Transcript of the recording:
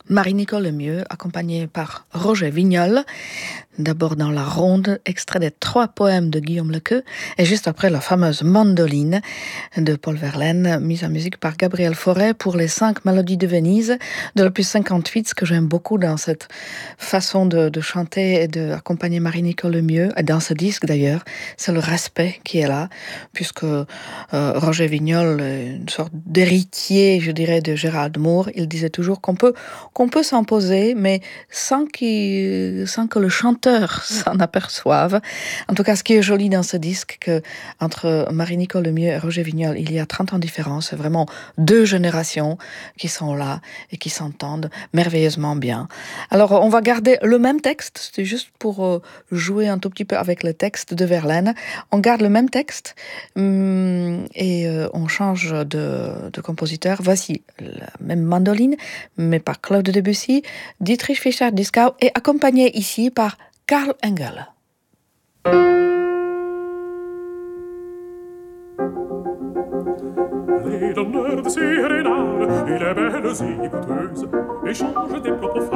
Marie-Nicole Lemieux, accompagnée par Roger Vignol, d'abord dans la ronde, extrait des 3 poèmes de Guillaume Lequeux, et juste après la fameuse Mandoline de Paul Verlaine, mise en musique par Gabriel Fauré pour les 5 mélodies de Venise de l'opus 58. Ce que j'aime beaucoup dans cette façon de chanter et d'accompagner Marie-Nicole Lemieux, et dans ce disque d'ailleurs, c'est le respect qui est là, puisque Roger Vignol est une sorte d'héritier, je dirais, de Gérald Moore. Il disait toujours qu'on peut s'imposer, mais sans que le chanteur s'en aperçoive. En tout cas, ce qui est joli dans ce disque, que entre Marie-Nicole Lemieux et Roger Vignol, il y a 30 ans de différence. C'est vraiment 2 générations qui sont là et qui s'entendent merveilleusement bien. Alors, on va garder le même texte. C'était juste pour jouer un tout petit peu avec le texte de Verlaine. On garde le même texte et on change de compositeur. Voici la même mandoline, mais par Claude Debussy, Dietrich Fischer-Dieskau, et accompagné ici par Karl Engel. Les donneurs de sérénade et les belles écouteuses échangent des propos